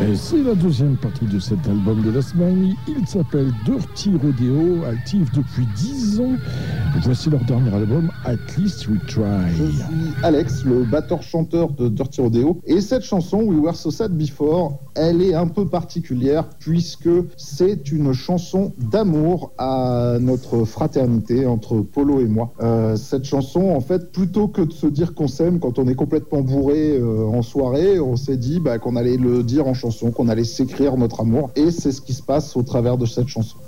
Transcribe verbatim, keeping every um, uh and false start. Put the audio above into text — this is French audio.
Et c'est la deuxième partie de cet album de la semaine. Il s'appelle Dirty Rodeo, actif depuis dix ans. Voici leur dernier album, At Least We Try. Je suis Alex, le batteur-chanteur de Dirty Rodeo. Et cette chanson, We Were So Sad Before, elle est un peu particulière puisque c'est une chanson d'amour à notre fraternité entre Polo et moi. Euh, cette chanson, en fait, plutôt que de se dire qu'on s'aime quand on est complètement bourré euh, en soirée, on s'est dit bah, qu'on allait le dire en chanson, qu'on allait s'écrire notre amour. Et c'est ce qui se passe au travers de cette chanson.